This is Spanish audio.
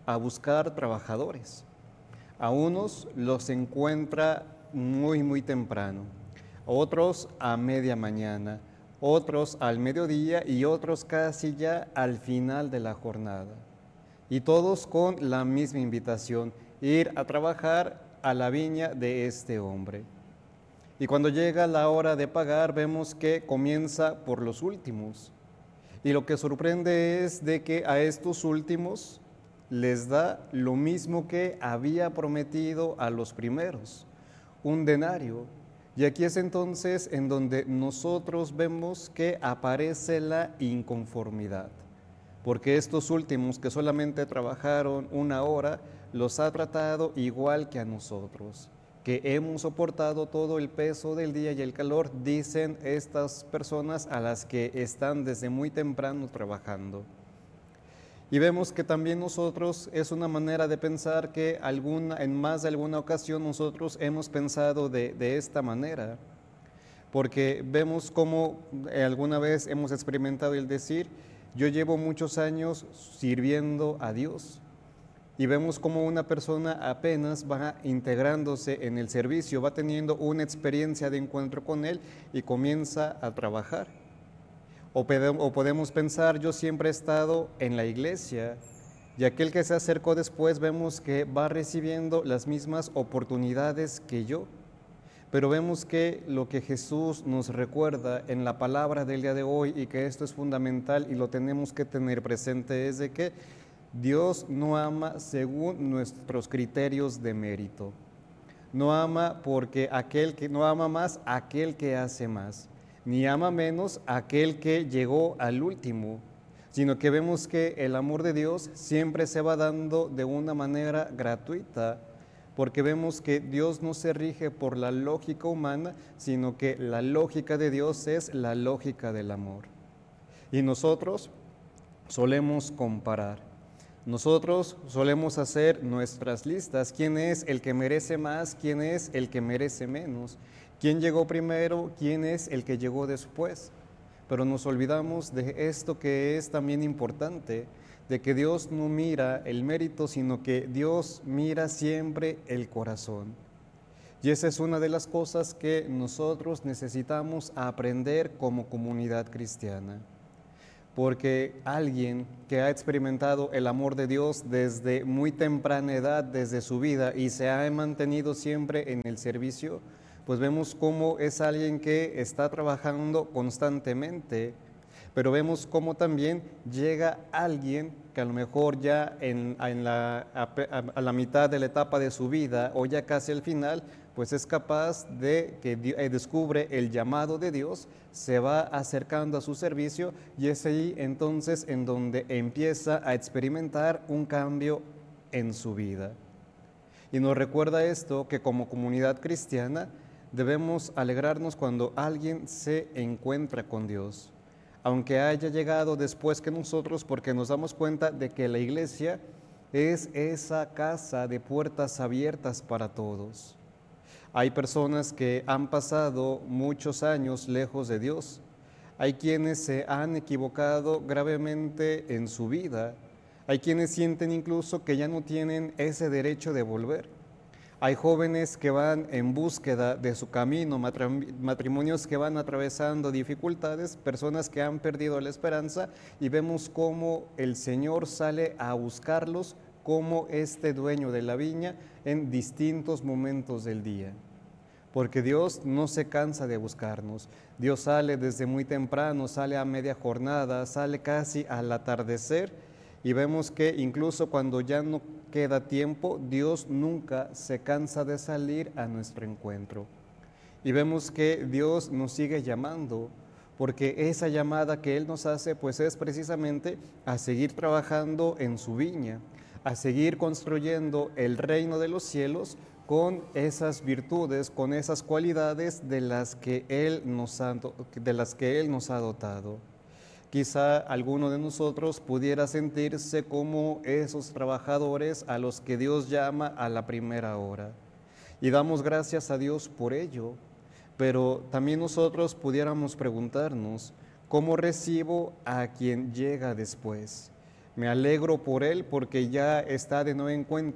a buscar trabajadores. A unos los encuentra muy temprano, otros a media mañana, otros al mediodía y otros casi ya al final de la jornada. Y todos con la misma invitación, ir a trabajar a la viña de este hombre. Y cuando llega la hora de pagar, vemos que comienza por los últimos. Y lo que sorprende es de que a estos últimos les da lo mismo que había prometido a los primeros, un denario. Y aquí es entonces en donde nosotros vemos que aparece la inconformidad, porque estos últimos que solamente trabajaron una hora, los ha tratado igual que a nosotros, que hemos soportado todo el peso del día y el calor, dicen estas personas a las que están desde muy temprano trabajando. Y vemos que también nosotros es una manera de pensar que en más de alguna ocasión nosotros hemos pensado de esta manera, porque vemos cómo alguna vez hemos experimentado el decir, yo llevo muchos años sirviendo a Dios, y vemos cómo una persona apenas va integrándose en el servicio, va teniendo una experiencia de encuentro con Él y comienza a trabajar. O podemos pensar, yo siempre he estado en la iglesia, y aquel que se acercó después vemos que va recibiendo las mismas oportunidades que yo. Pero vemos que lo que Jesús nos recuerda en la palabra del día de hoy, y que esto es fundamental y lo tenemos que tener presente, es de que Dios no ama según nuestros criterios de mérito. No ama porque no ama más aquel que hace más, ni ama menos aquel que llegó al último, sino que vemos que el amor de Dios siempre se va dando de una manera gratuita, porque vemos que Dios no se rige por la lógica humana, sino que la lógica de Dios es la lógica del amor. Y nosotros solemos comparar. Nosotros solemos hacer nuestras listas, quién es el que merece más, quién es el que merece menos, quién llegó primero, quién es el que llegó después. Pero nos olvidamos de esto que es también importante, de que Dios no mira el mérito, sino que Dios mira siempre el corazón. Y esa es una de las cosas que nosotros necesitamos aprender como comunidad cristiana. Porque alguien que ha experimentado el amor de Dios desde muy temprana edad, desde su vida, y se ha mantenido siempre en el servicio, pues vemos cómo es alguien que está trabajando constantemente, pero vemos cómo también llega alguien que a lo mejor ya a la mitad de la etapa de su vida o ya casi al final, pues es capaz de que descubre el llamado de Dios, se va acercando a su servicio, y es ahí entonces en donde empieza a experimentar un cambio en su vida. Y nos recuerda esto, que como comunidad cristiana debemos alegrarnos cuando alguien se encuentra con Dios, aunque haya llegado después que nosotros, porque nos damos cuenta de que la iglesia es esa casa de puertas abiertas para todos. Hay personas que han pasado muchos años lejos de Dios. Hay quienes se han equivocado gravemente en su vida. Hay quienes sienten incluso que ya no tienen ese derecho de volver. Hay jóvenes que van en búsqueda de su camino, matrimonios que van atravesando dificultades, personas que han perdido la esperanza, y vemos cómo el Señor sale a buscarlos como este dueño de la viña en distintos momentos del día. Porque Dios no se cansa de buscarnos. Dios sale desde muy temprano, sale a media jornada, sale casi al atardecer, y vemos que incluso cuando ya no queda tiempo, Dios nunca se cansa de salir a nuestro encuentro. Y vemos que Dios nos sigue llamando, porque esa llamada que Él nos hace, pues es precisamente a seguir trabajando en su viña, a seguir construyendo el reino de los cielos con esas virtudes, con esas cualidades de las que Él nos ha dotado. Quizá alguno de nosotros pudiera sentirse como esos trabajadores a los que Dios llama a la primera hora. Y damos gracias a Dios por ello, pero también nosotros pudiéramos preguntarnos, ¿cómo recibo a quien llega después? Me alegro por él porque ya está de nuevo